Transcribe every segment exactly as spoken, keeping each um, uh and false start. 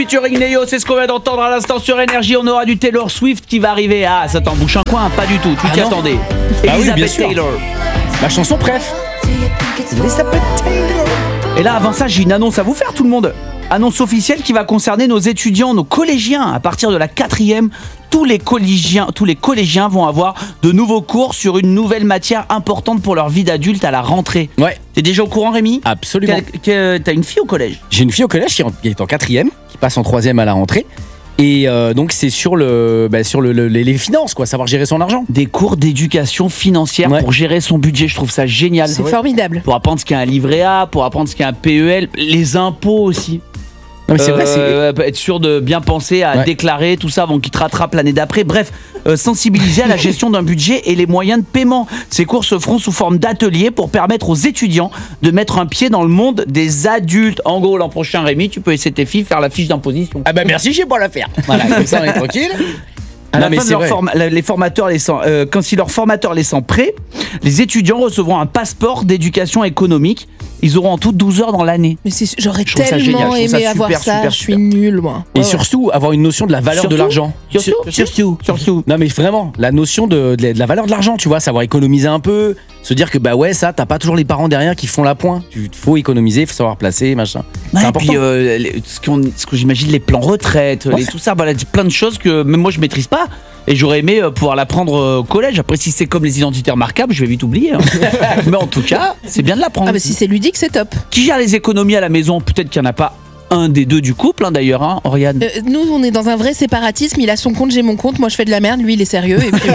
featuring Neo, c'est ce qu'on vient d'entendre à l'instant sur Énergie. On aura du Taylor Swift qui va arriver. Ah, ça t'embouche un coin? Pas du tout, tu t'y ah attendais. Bah Elizabeth oui, bien sûr. Taylor. Ma chanson préf. Elizabeth Taylor. Et là, avant ça, j'ai une annonce à vous faire, tout le monde. Annonce officielle qui va concerner nos étudiants, nos collégiens. À partir de la quatrième, tous les collégiens, tous les collégiens vont avoir de nouveaux cours sur une nouvelle matière importante pour leur vie d'adulte à la rentrée. Ouais. T'es déjà au courant, Rémi? Absolument. Quel- quel- T'as une fille au collège? J'ai une fille au collège qui est en- qui est en quatrième, qui passe en troisième à la rentrée. Et euh, donc c'est sur le, bah, sur le, le- les, les finances, quoi, savoir gérer son argent. Des cours d'éducation financière Ouais. pour gérer son budget. Je trouve ça génial. C'est formidable. Pour apprendre ce qu'est un livret A, pour apprendre ce qu'est un P E L, les impôts aussi. Non mais c'est vrai, c'est... Euh, être sûr de bien penser à Ouais. déclarer tout ça avant qu'il te rattrape l'année d'après. Bref, euh, sensibiliser à la gestion d'un budget et les moyens de paiement. Ces cours se feront sous forme d'ateliers pour permettre aux étudiants de mettre un pied dans le monde des adultes. En gros, l'an prochain, Rémi, tu peux essayer tes filles faire la fiche d'imposition. Ah bah merci, j'ai pas à la faire. Voilà, comme ça on est tranquille. À Non, la mais fin de c'est leur vrai. forma- la- les formateurs les sent, euh, quand si leur formateur les sent prêts, les étudiants recevront un passeport d'éducation économique. Ils auront en tout douze heures dans l'année. Mais c'est, j'aurais Je trouve ça génial, tellement je trouve ça aimé avoir super, ça. super, je suis super. nulle, moi. Et Ouais, ouais. surtout avoir une notion de la valeur de Surtout l'argent. Surtout, surtout, surtout. Non mais vraiment, la notion de, de la- de la valeur de l'argent, tu vois, savoir économiser un peu, se dire que bah ouais, ça, t'as pas toujours les parents derrière qui font la pointe. Il faut économiser, faut savoir placer, machin. Ouais, c'est et important. puis euh, les- ce, qu'on- ce que j'imagine, les plans retraite, Ouais. les, tout ça, voilà, plein de choses que même moi je maîtrise pas. Et j'aurais aimé euh, pouvoir l'apprendre euh, au collège. Après, si c'est comme les identités remarquables, je vais vite oublier. hein. Mais en tout cas, c'est bien de l'apprendre. Ah bah si c'est ludique, c'est top. Qui gère les économies à la maison? Peut-être qu'il n'y en a pas un des deux du couple, hein, d'ailleurs, hein, Oriane. Euh, nous, on est dans un vrai séparatisme. Il a son compte, j'ai mon compte. Moi, je fais de la merde. Lui, il est sérieux. Et puis,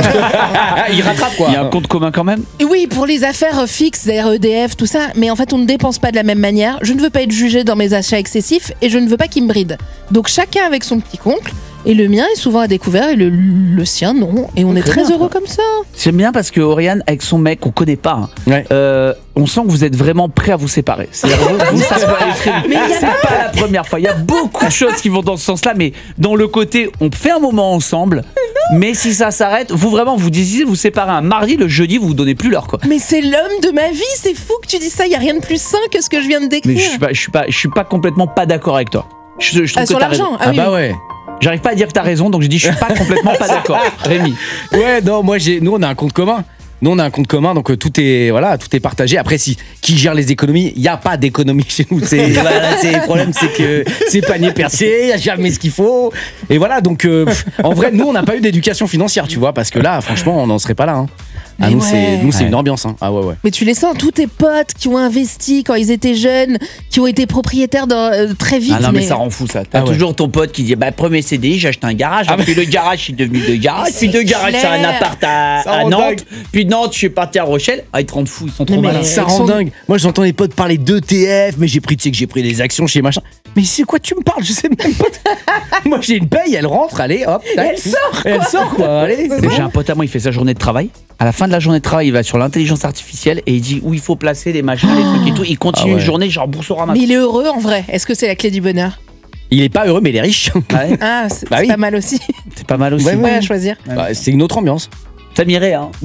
Il rattrape quoi. Il y a un compte commun quand même. Et oui, pour les affaires fixes, R E D F, tout ça. Mais en fait, on ne dépense pas de la même manière. Je ne veux pas être jugé dans mes achats excessifs et je ne veux pas qu'il me bride. Donc, chacun avec son petit compte. Et le mien est souvent à découvert et le, le sien, non. Et on est très bien, heureux quoi. comme ça. J'aime bien parce que Oriane, avec son mec, qu'on connaît pas, hein, Ouais. euh, on sent que vous êtes vraiment prêt à vous séparer. C'est-à-dire, vous, vous, ça peut aller très vite. Mais il y a c'est pas la première fois. Il y a beaucoup de choses qui vont dans ce sens-là, mais dans le côté, on fait un moment ensemble, mais si ça s'arrête, vous vraiment, vous décidez de vous séparer un mardi, le jeudi, vous vous donnez plus l'heure, quoi. Mais c'est l'homme de ma vie. C'est fou que tu dis ça. Il y a rien de plus sain que ce que je viens de décrire. Mais je suis pas, je suis pas, je suis pas complètement pas d'accord avec toi. Je, je trouve Ah, que sur t'as l'argent. raison. Ah, Ah oui, bah oui. ouais. J'arrive pas à dire que t'as raison, donc je dis je suis pas complètement pas d'accord. Rémi. Ouais, non, moi j'ai, nous on a un compte commun. Nous on a un compte commun, donc euh, tout est voilà, tout est partagé. Après, si qui gère les économies, il y a pas d'économie chez nous. C'est voilà, c'est le problème, c'est que c'est panier percé, il y a jamais ce qu'il faut. Et voilà, donc euh, pff, en vrai, nous on n'a pas eu d'éducation financière, tu vois, parce que là, franchement, on n'en serait pas là. Hein. Ah, Mais nous ouais. c'est, nous c'est Ouais. une ambiance. Hein. Ah ouais ouais. Mais tu les sens, tous tes potes qui ont investi quand ils étaient jeunes, qui ont été propriétaires de- euh, très vite. Ah non, mais, ça rend fou ça. T'as Ah ouais. toujours ton pote qui dit bah premier C D I, j'ai acheté un garage, Ah puis le garage c'est devenu deux garages, C'est puis deux garages c'est un clair. appart à, Ça à rend Nantes, dingue. puis de Nantes je suis parti à Rochelle. Ah ils te rendent fou, ils sont trop Mais- malins. Ça avec rend son- dingue. Moi j'entends les potes parler d'E T F, mais j'ai pris, tu sais que j'ai pris des actions chez machin. Mais c'est quoi tu me parles? Je sais même pas. Moi j'ai une paye, elle rentre, allez hop. tac. Elle sort, Elle sort quoi, allez. Mais j'ai un pote à moi, il fait sa journée de travail. À la fin de la journée de travail, il va sur l'intelligence artificielle et il dit où il faut placer les machins, les trucs et tout. Il continue Ah ouais. une journée genre Boursorama. Mais il est heureux en vrai. Est-ce que c'est la clé du bonheur? Il est pas heureux, mais il est riche. Ouais, Ah, c'est Bah c'est oui. pas mal aussi. c'est pas mal aussi. Ouais, ouais. Ouais, à choisir. Bah, c'est une autre ambiance. T'as miré, hein.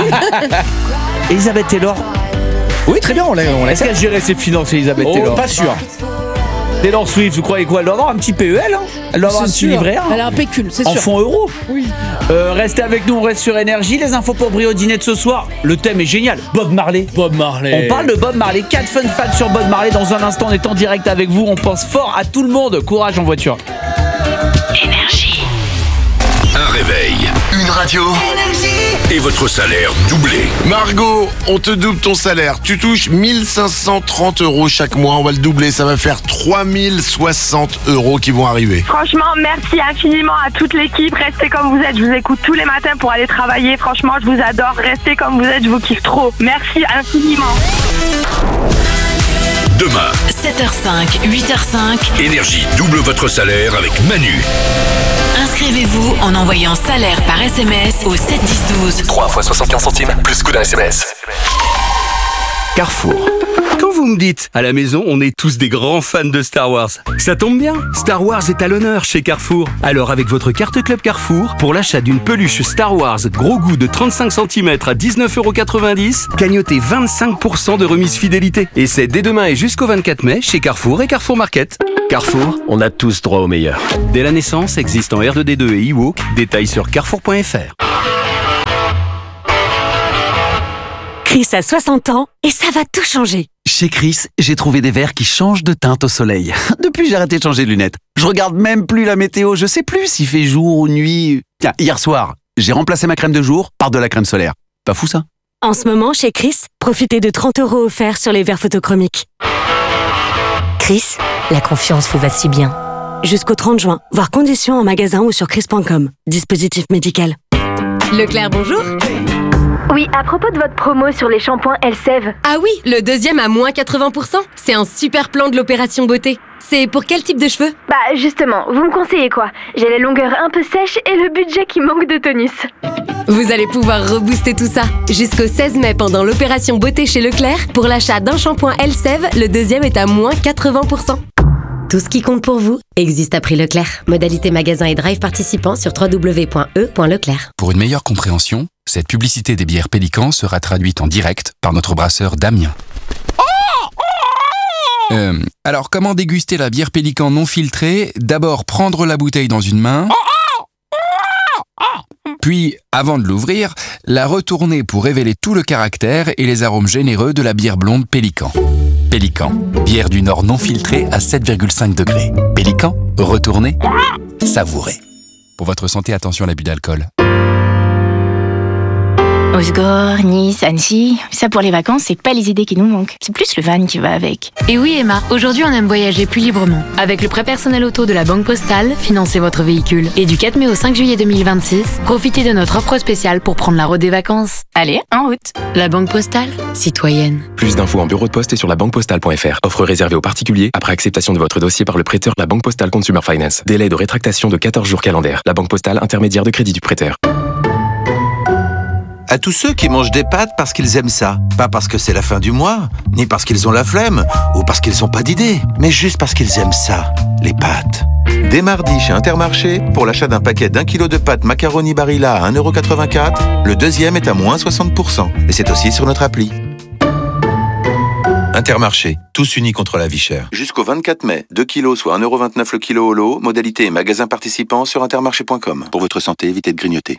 Elisabeth Taylor. Oui, très bien, on l'a, on l'a Est-ce qu'elle gérait ses finances, Elisabeth Oh, Taylor? pas sûr. Taylor Swift, vous croyez quoi? Elle doit avoir un petit P E L, hein? Elle doit avoir un C'est petit sûr. livret A. Elle a un pécule, c'est En sûr. fonds euros. Oui. Euh, restez avec nous, on reste sur Énergie. Les infos pour Brio dîner de ce soir. Le thème est génial. Bob Marley. Bob Marley. On parle de Bob Marley. quatre fun facts sur Bob Marley. Dans un instant, on est en direct avec vous. On pense fort à tout le monde. Courage en voiture. Un réveil, une radio et votre salaire doublé. Margot, on te double ton salaire. Tu touches mille cinq cent trente euros chaque mois. On va le doubler. Ça va faire trois mille soixante euros qui vont arriver. Franchement, merci infiniment à toute l'équipe. Restez comme vous êtes. Je vous écoute tous les matins pour aller travailler. Franchement, je vous adore. Restez comme vous êtes. Je vous kiffe trop. Merci infiniment. Demain, sept heures cinq, huit heures cinq. Énergie double votre salaire avec Manu. Inscrivez-vous en envoyant salaire par S M S au sept dix douze. trois fois soixante-quinze centimes, plus coup d'un S M S. Carrefour. Quand vous vous me dites? À la maison, on est tous des grands fans de Star Wars. Ça tombe bien, Star Wars est à l'honneur chez Carrefour. Alors avec votre carte Club Carrefour, pour l'achat d'une peluche Star Wars gros goût de trente-cinq centimètres à dix-neuf euros quatre-vingt-dix, cagnotez vingt-cinq pour cent de remise fidélité. Et c'est dès demain et jusqu'au vingt-quatre mai chez Carrefour et Carrefour Market. Carrefour, on a tous droit au meilleur. Dès la naissance, existe en R deux D deux et e-walk. Détails sur carrefour point f r. Chris a soixante ans et ça va tout changer. Chez Chris, j'ai trouvé des verres qui changent de teinte au soleil. Depuis, j'ai arrêté de changer de lunettes. Je regarde même plus la météo, je sais plus s'il fait jour ou nuit. Tiens, hier soir, j'ai remplacé ma crème de jour par de la crème solaire. Pas fou ça? En ce moment, chez Chris, profitez de trente euros offerts sur les verres photochromiques. Chris, la confiance vous va si bien. Jusqu'au trente juin, voir conditions en magasin ou sur chris point com. Dispositif médical. Leclerc, bonjour. Oui, à propos de votre promo sur les shampoings Elseve. Ah oui, le deuxième à moins quatre-vingts pour cent. C'est un super plan de l'opération beauté. C'est pour quel type de cheveux? Bah justement, vous me conseillez quoi? J'ai les longueurs un peu sèches et le budget qui manque de tonus. Vous allez pouvoir rebooster tout ça. Jusqu'au seize mai pendant l'opération beauté chez Leclerc, pour l'achat d'un shampoing Elseve, le deuxième est à moins quatre-vingts pour cent. Tout ce qui compte pour vous existe à prix Leclerc. Modalité magasin et drive participant sur w w w point e point leclerc. Pour une meilleure compréhension, cette publicité des bières Pélican sera traduite en direct par notre brasseur Damien. Euh, alors, comment déguster la bière Pélican non filtrée? D'abord, prendre la bouteille dans une main, puis, avant de l'ouvrir, la retourner pour révéler tout le caractère et les arômes généreux de la bière blonde Pélican. Pélican, bière du Nord non filtrée à sept virgule cinq degrés. Pélican, retournez, savourez. Pour votre santé, attention à l'abus d'alcool. Osgore, Nice, Annecy, ça pour les vacances, c'est pas les idées qui nous manquent. C'est plus le van qui va avec. Et oui Emma, aujourd'hui on aime voyager plus librement. Avec le prêt personnel auto de la Banque Postale, financez votre véhicule. Et du quatre mai au cinq juillet deux mille vingt-six, profitez de notre offre spéciale pour prendre la route des vacances. Allez, en route. La Banque Postale, citoyenne. Plus d'infos en bureau de poste et sur la banque postale point f r. Offre réservée aux particuliers après acceptation de votre dossier par le prêteur La Banque Postale Consumer Finance. Délai de rétractation de quatorze jours calendaires. La Banque Postale, intermédiaire de crédit du prêteur. À tous ceux qui mangent des pâtes parce qu'ils aiment ça. Pas parce que c'est la fin du mois, ni parce qu'ils ont la flemme, ou parce qu'ils n'ont pas d'idée, mais juste parce qu'ils aiment ça, les pâtes. Dès mardi chez Intermarché, pour l'achat d'un paquet d'un kilo de pâtes macaroni Barilla à un euro quatre-vingt-quatre, le deuxième est à moins soixante pour cent. Et c'est aussi sur notre appli. Intermarché, tous unis contre la vie chère. Jusqu'au vingt-quatre mai, deux kilos soit un euro vingt-neuf le kilo au lot, modalité et magasin participant sur intermarché point com. Pour votre santé, évitez de grignoter.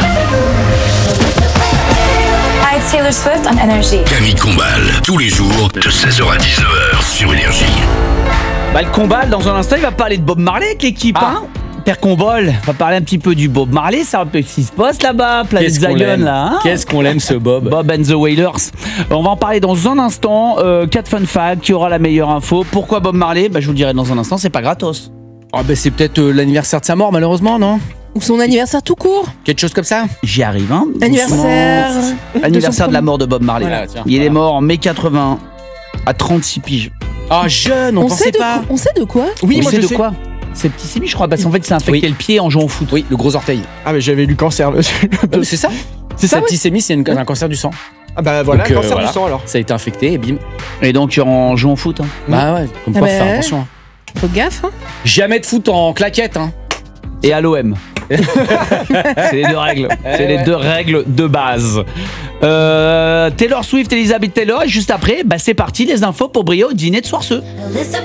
Hi, it's Taylor Swift on Énergie. Camille Combal, tous les jours de seize heures à dix-neuf heures sur Énergie. Bah, le Combal, dans un instant, il va parler de Bob Marley avec l'équipe. Ah. Hein Père Combal va parler un petit peu du Bob Marley, ça un peu ce qui se passe là-bas, Planet Qu'est-ce qu'on Zion l'aime. là. Hein Qu'est-ce qu'on l'aime ce Bob. Bob and the Wailers. On va en parler dans un instant. Euh, quatre fun facts, qui aura la meilleure info. Pourquoi Bob Marley? Bah, je vous le dirai dans un instant, c'est pas gratos. Ah bah c'est peut-être euh, l'anniversaire de sa mort malheureusement, non? Ou son anniversaire tout court. Quelque chose comme ça. J'y arrive, hein. Anniversaire. Anniversaire de, de la mort de Bob Marley. Voilà, tiens, il voilà. est mort en mai quatre-vingts, à trente-six piges. Ah, jeune, on, On pensait sait, de pas. quoi, on sait de quoi Oui, On moi sait je de sais. quoi? Septicémie, je crois, parce qu'en fait, c'est infecté Oui. le pied en jouant au foot. Oui, le gros orteil. Ah, mais j'avais lu cancer dessus. Euh, c'est ça. C'est ça, oui. Septicémie, c'est une- un cancer du sang. Ah, bah voilà, Donc, euh, cancer voilà. du sang alors. Ça a été infecté et bim. Et donc, en jouant au foot. Hein. Bah ouais, comme Ah quoi bah faut faire ouais. attention. hein. Faut gaffe, hein. Jamais de foot en claquette, hein. Et à l'O M. C'est les deux règles. C'est les deux règles de base. Euh, Taylor Swift, Elizabeth Taylor. Et juste après, bah, c'est parti, les infos pour briller au dîner de soir ce.